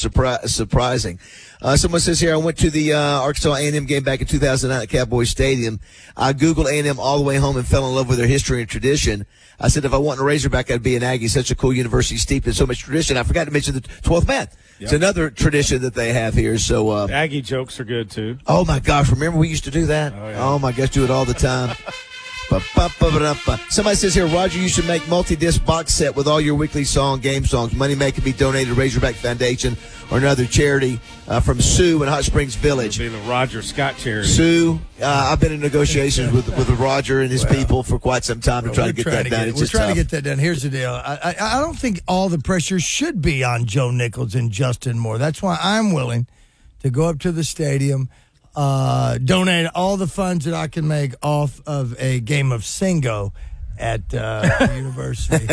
surprising. Someone says here, I went to the Arkansas A&M game back in 2009 at Cowboys Stadium. I Googled A&M all the way home and fell in love with their history and tradition. I said if I wasn't a Razorback, I'd be an Aggie. Such a cool university steeped in so much tradition. I forgot to mention the 12th man. It's another tradition that they have here. So Aggie jokes are good, too. Oh, my gosh. Remember we used to do that? Oh, my gosh. Do it all the time. Somebody says here, Roger, you should make multi-disc box set with all your weekly game songs. Money may can be donated to Razorback Foundation or another charity from Sue in Hot Springs Village. It would be the Roger Scott charity. Sue, I've been in negotiations with Roger and his people for quite some time to try to get that done. We're trying to get that done. Here's the deal. I don't think all the pressure should be on Joe Nichols and Justin Moore. That's why I'm willing to go up to the stadium, donate all the funds that I can make off of a game of Singo at the university.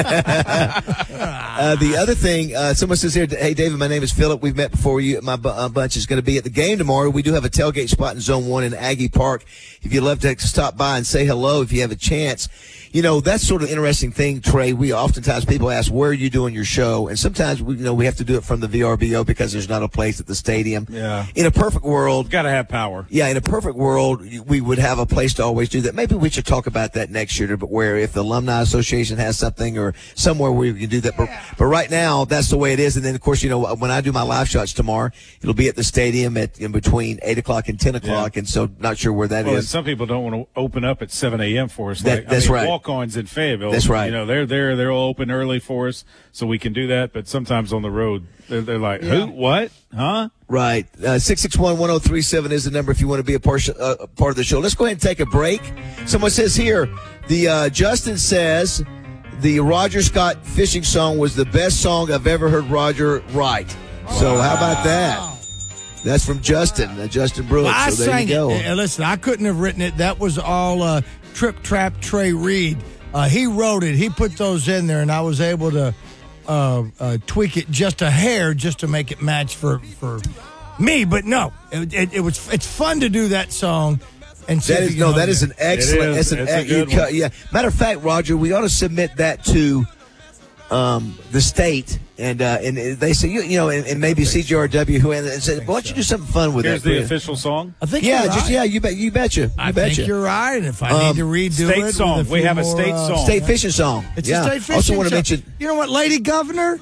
The other thing, someone says here, hey, David, my name is Philip. We've met before. My bunch is going to be at the game tomorrow. We do have a tailgate spot in Zone 1 in Aggie Park. If you'd love to stop by and say hello if you have a chance. You know, that's sort of an interesting thing, Trey. Oftentimes people ask, where are you doing your show? And sometimes we have to do it from the VRBO because there's not a place at the stadium. Yeah. In a perfect world. Got to have power. Yeah, in a perfect world, we would have a place to always do that. Maybe we should talk about that next year, but where if the Alumni Association has something or somewhere where we can do that. But right now, that's the way it is. And then, of course, when I do my live shots tomorrow, it'll be at the stadium in between 8 o'clock and 10 o'clock. Yeah. And so not sure where that is. And some people don't want to open up at 7 a.m. for us. That's right. Walk-ons in Fayetteville. That's right. They're there. They'll open early for us, so we can do that. But sometimes on the road, they're like, who? What? Huh? Right. 661-1037 is the number if you want to be a part of the show. Let's go ahead and take a break. Someone says here, Justin says the Roger Scott fishing song was the best song I've ever heard Roger write. So how about that? That's from Justin, Justin Brooks. Well, I so there sang you go. It. Listen, I couldn't have written it. That was all Trip Trap Trey Reed. He wrote it. He put those in there, and I was able to tweak it just a hair just to make it match for me. But no, it's fun to do that song. And that is an excellent. It's a good one. Yeah. Matter of fact, Roger, we ought to submit that to the state. And they say, and maybe CGRW, and said, why don't you do something fun with Here's that? Here's the official song. I think you betcha. I think you're right. And if I need to redo state it. Song. We have a state song. State fishing song. It's a state fishing also want to song. mention. You know what, Lady Governor?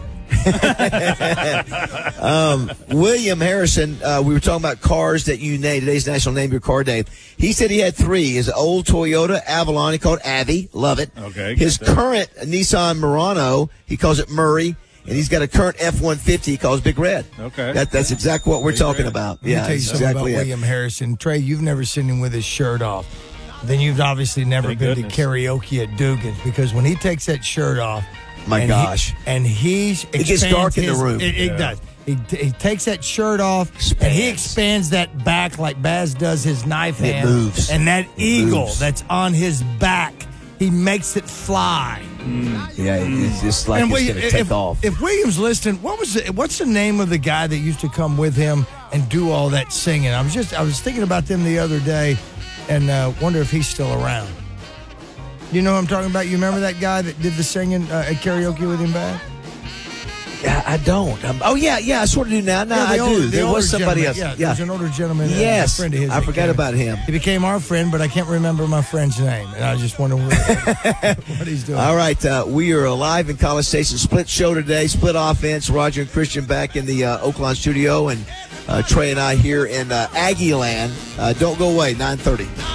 William Harrison, we were talking about cars that you named. Today's National Name Your Car Day. He said he had 3. His old Toyota Avalon, he called Avi. Love it. Okay. His current Nissan Murano, he calls it Murray. And he's got a current F-150 he calls Big Red. Okay. That's exactly what we're talking about. Let me tell you something exactly about William Harrison. Trey, you've never seen him with his shirt off. Then you've obviously never been to karaoke at Dugan's, because when he takes that shirt off, it gets dark in the room. It does. He takes that shirt off and he expands that back like Baz does his knife hand. It moves. And that eagle that's on his back, he makes it fly. Yeah, it's just like it's going to take off. If William's listening, what's the name of the guy that used to come with him and do all that singing? I was thinking about them the other day, and wonder if he's still around. You know who I'm talking about? You remember that guy that did the singing at karaoke with him back? I don't. I sort of do now. No, I do. There was somebody else. Yeah, there's an older gentleman. Yes, a friend of his. I forgot about him. He became our friend, but I can't remember my friend's name, and I just wonder what he's doing. All right, we are live in College Station. Split show today, split offense. Roger and Christian back in the Oakland studio, and Trey and I here in Aggie Land. Don't go away, 9:30.